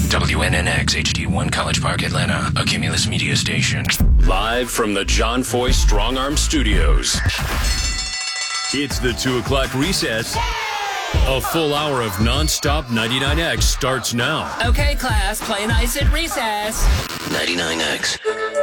WNNX HD1 College Park, Atlanta, a Cumulus media station. Live from the John Foy Strong Arm Studios. It's the 2 o'clock recess. A full hour of nonstop 99X starts now. Okay, class, play nice at recess. 99X.